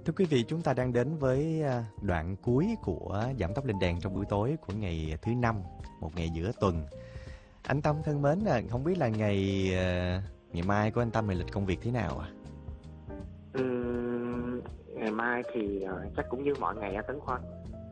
Thưa quý vị, chúng ta đang đến với đoạn cuối của Giảm tốc lên đèn trong buổi tối của ngày thứ 5, một ngày giữa tuần. Anh Tâm thân mến, không biết là ngày mai của anh Tâm thì lịch công việc thế nào ạ? Ngày mai thì chắc cũng như mọi ngày á Tấn Khoa.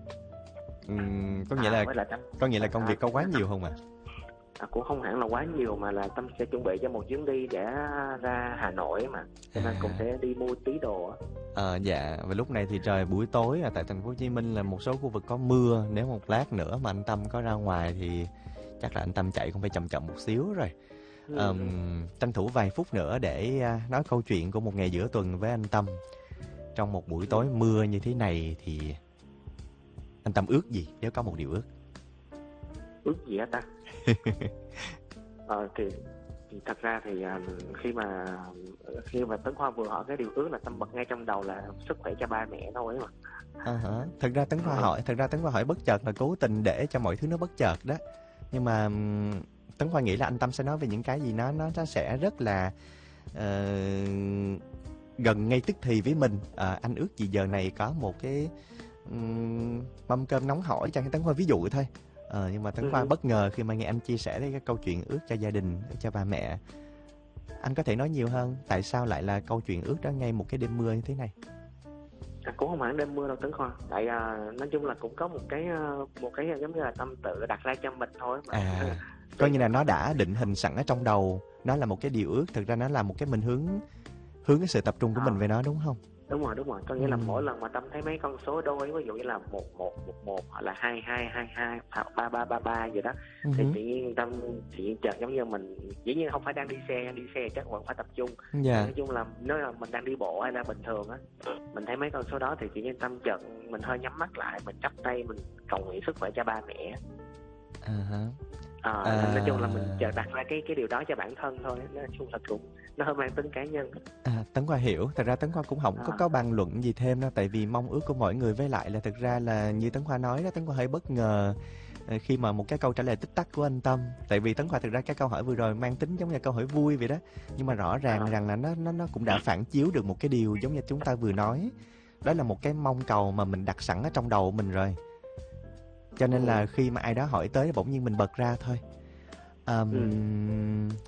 Có nghĩa là công việc có quá nhiều không ạ? Cũng không hẳn là quá nhiều, mà là Tâm sẽ chuẩn bị cho một chuyến đi để ra Hà Nội mà, cho nên cũng sẽ đi mua tí đồ. Dạ, và lúc này thì trời buổi tối tại thành phố Hồ Chí Minh là một số khu vực có mưa. Nếu một lát nữa mà anh Tâm có ra ngoài thì chắc là anh Tâm chạy cũng phải chậm chậm một xíu rồi. Tranh thủ vài phút nữa để nói câu chuyện của một ngày giữa tuần với anh Tâm. Trong một buổi tối mưa như thế này thì anh Tâm ước gì, nếu có một điều ước? Ước gì á ta? Thì thật ra thì khi mà Tấn Khoa vừa hỏi cái điều ước là Tâm bật ngay trong đầu là sức khỏe cho ba mẹ thôi mà. Thật ra Tấn Khoa hỏi bất chợt là cố tình để cho mọi thứ nó bất chợt đó. Nhưng mà Tấn Khoa nghĩ là anh Tâm sẽ nói về những cái gì nó sẽ rất là gần ngay tức thì với mình. Anh ước gì giờ này có một cái mâm cơm nóng hổi cho Tấn Khoa ví dụ thôi. Nhưng mà Tấn Khoa bất ngờ khi mà nghe anh chia sẻ cái câu chuyện ước cho gia đình, ước cho ba mẹ. Anh có thể nói nhiều hơn, tại sao lại là câu chuyện ước đó ngay một cái đêm mưa như thế này? Cũng không hẳn đêm mưa đâu Tấn Khoa. Tại nói chung là cũng có một cái giống như là Tâm tự đặt ra cho mình thôi mà. Coi như là nó đã định hình sẵn ở trong đầu, nó là một cái điều ước, thực ra nó là một cái mình hướng cái sự tập trung của mình về nó, đúng không? Đúng rồi. Có nghĩa là mỗi lần mà Tâm thấy mấy con số đôi, ví dụ như là 1111 hoặc là 2222 hoặc 3333 gì đó, thì tự nhiên Tâm chợt giống như mình, dĩ nhiên không phải đang đi xe chắc vẫn phải tập trung. Nói chung là nếu là mình đang đi bộ hay là bình thường á, mình thấy mấy con số đó thì tự nhiên Tâm chợt mình hơi nhắm mắt lại, mình chắp tay mình cầu nguyện sức khỏe cho ba mẹ. Nói chung là mình chợt đặt ra cái điều đó cho bản thân thôi. Nói chung là cũng nó hơi mang tính cá nhân. Tấn Khoa hiểu. Thật ra Tấn Khoa cũng không có bàn luận gì thêm đâu, tại vì mong ước của mọi người, với lại là thực ra là như Tấn Khoa nói đó, Tấn Khoa hơi bất ngờ khi mà một cái câu trả lời tích tắc của anh Tâm. Tại vì Tấn Khoa thực ra cái câu hỏi vừa rồi mang tính giống như câu hỏi vui vậy đó, nhưng mà rõ ràng rằng là nó cũng đã phản chiếu được một cái điều giống như chúng ta vừa nói. Đó là một cái mong cầu mà mình đặt sẵn ở trong đầu mình rồi, cho nên là khi mà ai đó hỏi tới bỗng nhiên mình bật ra thôi.